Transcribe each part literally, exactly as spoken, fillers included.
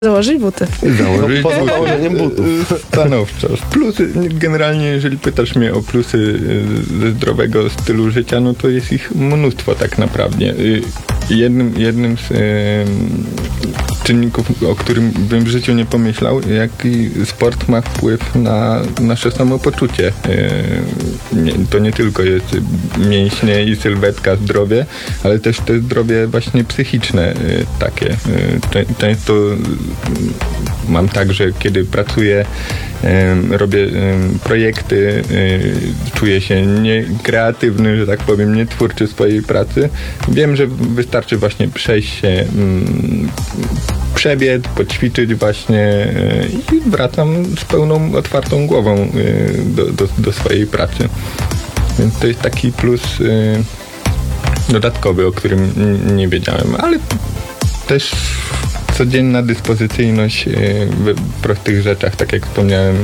Założyć buty. Założyć No, poza założeniem butów. Stanowczo. Plusy, generalnie jeżeli pytasz mnie o plusy ze zdrowego stylu życia, no to jest ich mnóstwo tak naprawdę. Jednym, jednym z e, czynników, o którym bym w życiu nie pomyślał, jaki sport ma wpływ na nasze samopoczucie. E, nie, to nie tylko jest mięśnie i sylwetka, zdrowie, ale też to zdrowie właśnie psychiczne e, takie. E, często mam tak, że kiedy pracuję, robię projekty, czuję się niekreatywny, że tak powiem, nietwórczy swojej pracy. Wiem, że wystarczy właśnie przejść się, przebiec, poćwiczyć właśnie i wracam z pełną, otwartą głową do, do, do swojej pracy. Więc to jest taki plus dodatkowy, o którym nie wiedziałem, ale też codzienna dyspozycyjność w prostych rzeczach, tak jak wspomniałem,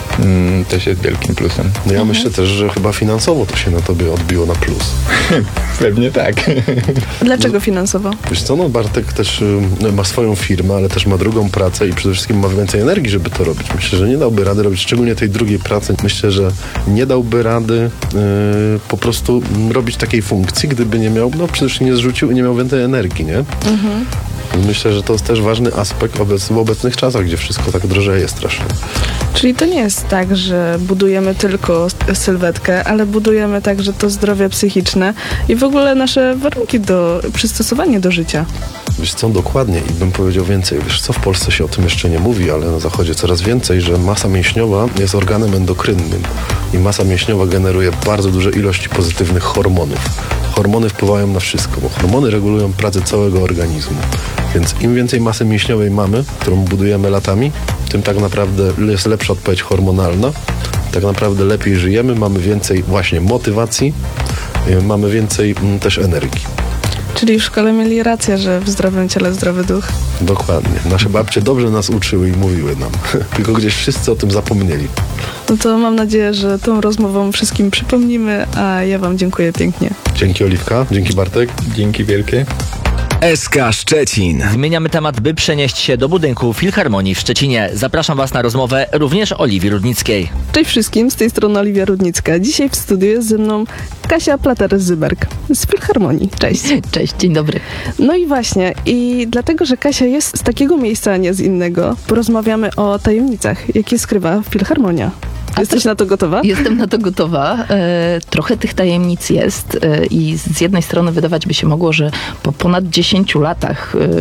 też jest wielkim plusem. No ja mhm. myślę też, że chyba finansowo to się na tobie odbiło na plus. Pewnie tak. Dlaczego finansowo? Wiesz co, no Bartek też y, ma swoją firmę, ale też ma drugą pracę i przede wszystkim ma więcej energii, żeby to robić. Myślę, że nie dałby rady robić, szczególnie tej drugiej pracy. Myślę, że nie dałby rady y, po prostu robić takiej funkcji, gdyby nie miał, no przecież nie zrzucił i nie miał więcej energii, nie? Mhm. Myślę, że to jest też ważny aspekt obec, w obecnych czasach, gdzie wszystko tak drożeje strasznie. Czyli to nie jest tak, że budujemy tylko sylwetkę, ale budujemy także to zdrowie psychiczne i w ogóle nasze warunki do przystosowania do życia. Wiesz co, dokładnie i bym powiedział więcej. Wiesz co, w Polsce się o tym jeszcze nie mówi, ale na Zachodzie coraz więcej, że masa mięśniowa jest organem endokrynnym i masa mięśniowa generuje bardzo duże ilości pozytywnych hormonów. Hormony wpływają na wszystko, bo hormony regulują pracę całego organizmu. Więc im więcej masy mięśniowej mamy, którą budujemy latami, tym tak naprawdę jest lepsza odpowiedź hormonalna. Tak naprawdę lepiej żyjemy, mamy więcej właśnie motywacji, mamy więcej m, też energii. Czyli w szkole mieli rację, że w zdrowym ciele zdrowy duch. Dokładnie. Nasze babcie dobrze nas uczyły i mówiły nam. Tylko gdzieś wszyscy o tym zapomnieli. No to mam nadzieję, że tą rozmową wszystkim przypomnimy, a ja wam dziękuję pięknie. Dzięki Oliwka, dzięki Bartek. Dzięki wielkie. S K Szczecin. Zmieniamy temat, by przenieść się do budynku Filharmonii w Szczecinie. Zapraszam Was na rozmowę również Oliwii Rudnickiej. Cześć wszystkim, z tej strony Oliwia Rudnicka. Dzisiaj w studiu jest ze mną Kasia Plater-Zyberg z Filharmonii. Cześć. Cześć, dzień dobry. No i właśnie, i dlatego, że Kasia jest z takiego miejsca, a nie z innego, porozmawiamy o tajemnicach, jakie skrywa Filharmonia. A Jesteś to, na to gotowa? Jestem na to gotowa. E, trochę tych tajemnic jest e, i z jednej strony wydawać by się mogło, że po ponad dziesięciu latach, e,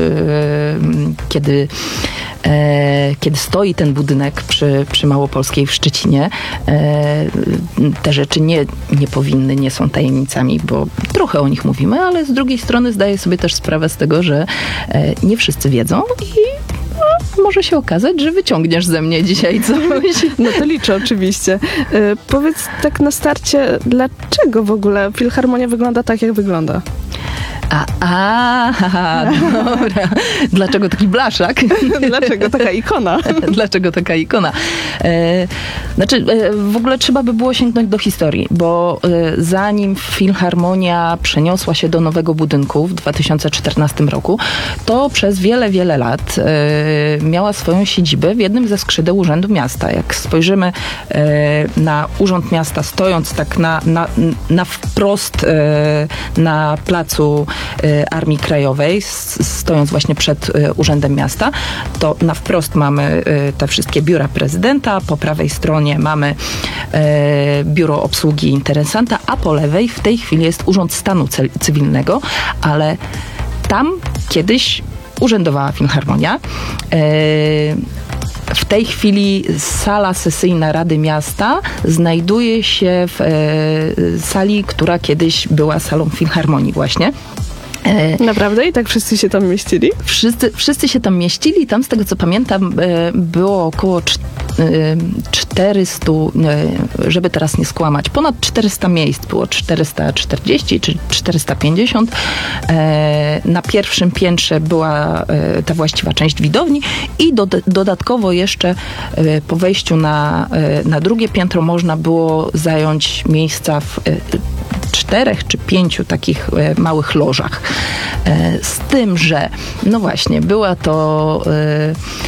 kiedy, e, kiedy stoi ten budynek przy, przy Małopolskiej w Szczecinie, e, te rzeczy nie, nie powinny, nie są tajemnicami, bo trochę o nich mówimy, ale z drugiej strony zdaję sobie też sprawę z tego, że e, nie wszyscy wiedzą i no, może się okazać, że wyciągniesz ze mnie dzisiaj coś. No to liczę oczywiście. E, powiedz tak na starcie, dlaczego w ogóle Filharmonia wygląda tak, jak wygląda? A, a, a, dobra. Dlaczego taki blaszak? Dlaczego taka ikona? Dlaczego taka ikona? E, znaczy, e, w ogóle trzeba by było sięgnąć do historii, bo e, zanim Filharmonia przeniosła się do nowego budynku w dwa tysiące czternastym roku, to przez wiele, wiele lat e, miała swoją siedzibę w jednym ze skrzydeł Urzędu Miasta. Jak spojrzymy e, na Urząd Miasta, stojąc tak na, na, na wprost e, na placu Armii Krajowej, stojąc właśnie przed Urzędem Miasta, to na wprost mamy te wszystkie biura prezydenta, po prawej stronie mamy biuro obsługi interesanta, a po lewej w tej chwili jest Urząd Stanu Cywilnego, ale tam kiedyś urzędowała Filharmonia. W tej chwili sala sesyjna Rady Miasta znajduje się w e, sali, która kiedyś była salą Filharmonii właśnie. E, Naprawdę? I tak wszyscy się tam mieścili? Wszyscy, wszyscy się tam mieścili. Tam z tego co pamiętam e, było około czterysta, e, żeby teraz nie skłamać, ponad czterysta miejsc. Było czterysta czterdzieści czy czterysta pięćdziesiąt. E, na pierwszym piętrze była e, ta właściwa część widowni i do, dodatkowo jeszcze e, po wejściu na, e, na drugie piętro można było zająć miejsca w e, czterech czy pięciu takich e, małych lożach. E, z tym, że no właśnie, była to e,